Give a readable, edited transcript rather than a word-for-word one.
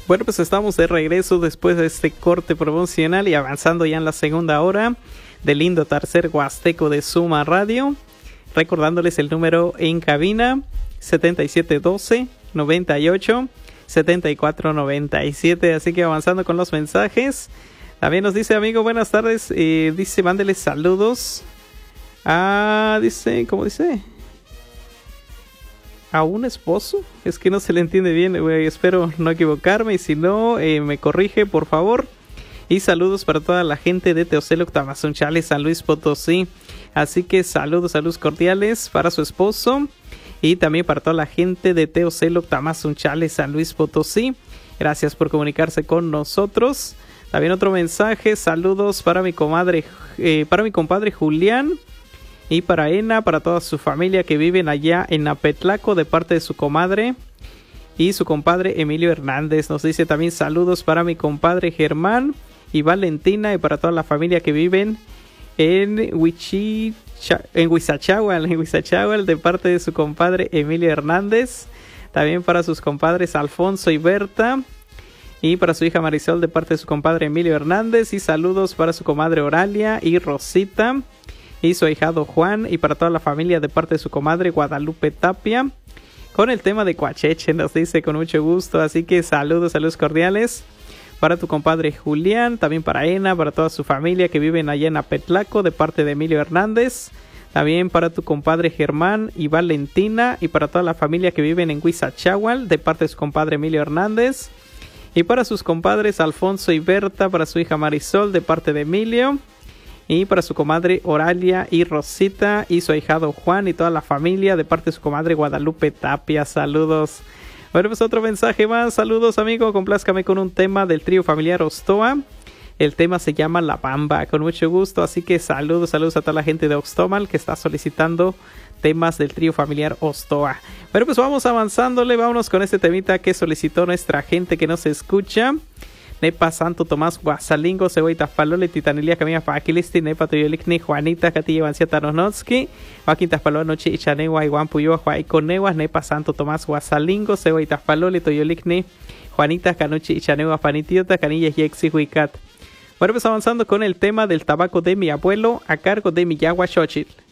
Bueno, pues estamos de regreso después de este corte promocional y avanzando ya en la segunda hora del lindo tercer huasteco de Suma Radio. Recordándoles el número en cabina 7712 98 74 97. Así que avanzando con los mensajes. También nos dice, amigo, buenas tardes. Dice, mándeles saludos. Dice, ¿cómo dice? ¿A un esposo? Es que no se le entiende bien, espero no equivocarme y si no, me corrige por favor. Y saludos para toda la gente de Teocelo, Tamazunchale, San Luis Potosí. Así que saludos cordiales para su esposo y también para toda la gente de Teocelo, Tamazunchale, San Luis Potosí. Gracias por comunicarse con nosotros. También otro mensaje, saludos para mi compadre Julián. Y para Ena, para toda su familia que viven allá en Apetlaco de parte de su comadre y su compadre Emilio Hernández. Nos dice también saludos para mi compadre Germán y Valentina y para toda la familia que viven en Huizachahual de parte de su compadre Emilio Hernández. También para sus compadres Alfonso y Berta y para su hija Marisol de parte de su compadre Emilio Hernández. Y saludos para su comadre Oralia y Rosita y su ahijado Juan y para toda la familia de parte de su comadre Guadalupe Tapia con el tema de Coacheche, nos dice con mucho gusto. Así que saludos cordiales para tu compadre Julián, también para Ena, para toda su familia que viven allá en Apetlaco de parte de Emilio Hernández, también para tu compadre Germán y Valentina y para toda la familia que viven en Huizachahual de parte de su compadre Emilio Hernández y para sus compadres Alfonso y Berta, para su hija Marisol de parte de Emilio y para su comadre Oralia y Rosita y su ahijado Juan y toda la familia de parte de su comadre Guadalupe Tapia. Saludos. Bueno, pues otro mensaje más. Saludos, amigo. Complázcame con un tema del trío familiar Ostoa. El tema se llama La Bamba. Con mucho gusto. Así que saludos a toda la gente de Oxtomal que está solicitando temas del trío familiar Ostoa. Bueno, pues vamos avanzándole. Vámonos con este temita que solicitó nuestra gente que nos escucha. Nepa Santo Tomás Guasalingo, Ceboita Palole, Titanilia Camilla Paquilisti, Nepa Toyolikni, Juanita, Catilla Vancia Taronotski, Joaquintas Palole, Noche y Chanewa, Iguan Puyo, Juaiconeguas, Nepa Santo Tomás Guasalingo, Ceboita Palole, Toyolikni, Juanita, Canoche y Chanewa, Panitiota, Canilla y Exi Huicat. Bueno, pues avanzando con el tema del tabaco de mi abuelo a cargo de Miyagua Xochitl.